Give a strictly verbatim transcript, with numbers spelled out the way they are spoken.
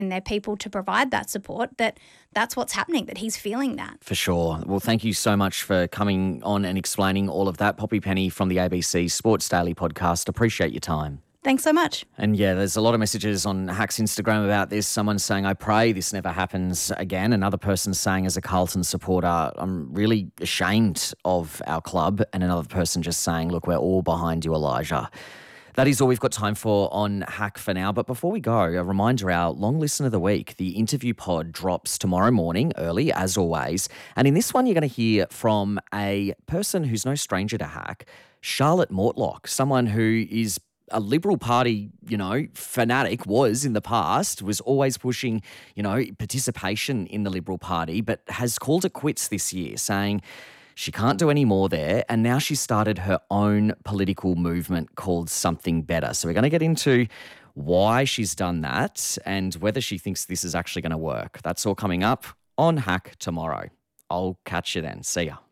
their people to provide that support, that that's what's happening, that he's feeling that. For sure. Well, thank you so much for coming on and explaining all of that. Poppy Penny from the A B C Sports Daily podcast. Appreciate your time. Thanks so much. And yeah, there's a lot of messages on Hack's Instagram about this. Someone saying, I pray this never happens again. Another person saying, as a Carlton supporter, I'm really ashamed of our club. And another person just saying, look, we're all behind you, Elijah. That is all we've got time for on Hack for now. But before we go, a reminder, our long listen of the week, the interview pod drops tomorrow morning early, as always. And in this one, you're going to hear from a person who's no stranger to Hack, Charlotte Mortlock, someone who is a Liberal Party, you know, fanatic, was in the past, was always pushing, you know, participation in the Liberal Party, but has called it quits this year, saying she can't do any more there. And now she's started her own political movement called Something Better. So we're going to get into why she's done that and whether she thinks this is actually going to work. That's all coming up on Hack tomorrow. I'll catch you then. See ya.